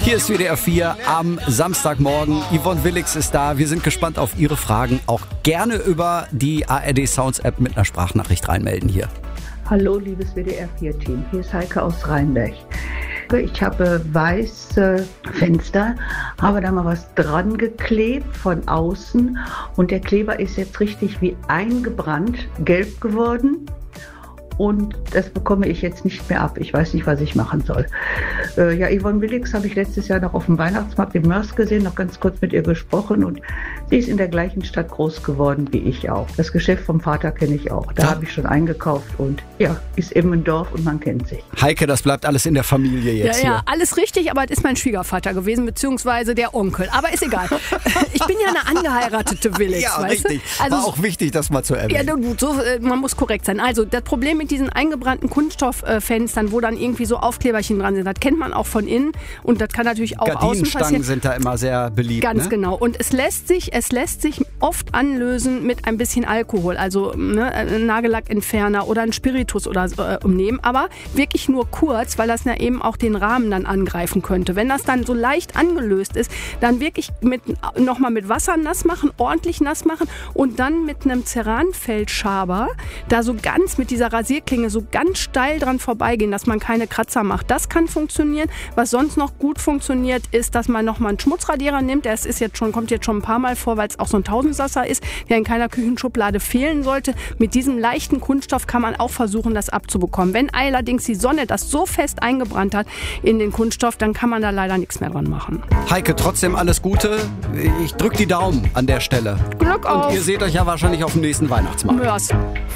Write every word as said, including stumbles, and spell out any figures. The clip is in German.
Hier ist W D R vier am Samstagmorgen. Yvonne Willix ist da. Wir sind gespannt auf Ihre Fragen. Auch gerne über die A R D Sounds App mit einer Sprachnachricht reinmelden hier. Hallo, liebes W D R vier Team. Hier ist Heike aus Rheinberg. Ich habe weiße Fenster, habe da mal was dran geklebt von außen und der Kleber ist jetzt richtig wie eingebrannt, gelb geworden. Und das bekomme ich jetzt nicht mehr ab. Ich weiß nicht, was ich machen soll. Äh, ja, Yvonne Willix habe ich letztes Jahr noch auf dem Weihnachtsmarkt in Mörs gesehen, noch ganz kurz mit ihr gesprochen. Und sie ist in der gleichen Stadt groß geworden wie ich auch. Das Geschäft vom Vater kenne ich auch. Da ja. habe ich schon eingekauft und ja, ist eben ein Dorf und man kennt sich. Heike, das bleibt alles in der Familie jetzt Ja, ja, hier. alles richtig, aber es ist mein Schwiegervater gewesen, beziehungsweise der Onkel. Aber ist egal. Ich bin ja eine angeheiratete Willix, Ja, weißt richtig. du? Also, war auch wichtig, das mal zu erwähnen. Ja, gut, so, man muss korrekt sein. Also, das Problem mit diesen eingebrannten Kunststofffenstern, wo dann irgendwie so Aufkleberchen dran sind, das kennt man auch von innen und das kann natürlich auch außen Gardinenstangen passieren. sind da immer sehr beliebt. Ganz ne? genau. Und es lässt sich, es lässt sich oft anlösen mit ein bisschen Alkohol, also ne, ein Nagellackentferner oder ein Spiritus oder so, äh, umnehmen, aber wirklich nur kurz, weil das ja eben auch den Rahmen dann angreifen könnte. Wenn das dann so leicht angelöst ist, dann wirklich mit, nochmal mit Wasser nass machen, ordentlich nass machen und dann mit einem Ceranfeldschaber da so ganz mit dieser Rasierklinge so ganz steil dran vorbeigehen, dass man keine Kratzer macht. Das kann funktionieren. Was sonst noch gut funktioniert, ist, dass man nochmal einen Schmutzradierer nimmt. Das ist jetzt schon, kommt jetzt schon ein paar Mal vor, weil es auch so ein Tausendsasser ist, der in keiner Küchenschublade fehlen sollte. Mit diesem leichten Kunststoff kann man auch versuchen, das abzubekommen. Wenn allerdings die Sonne das so fest eingebrannt hat in den Kunststoff, dann kann man da leider nichts mehr dran machen. Heike, trotzdem alles Gute. Ich drücke die Daumen an der Stelle. Glück auf! Und ihr seht euch ja wahrscheinlich auf dem nächsten Weihnachtsmarkt. Mörs.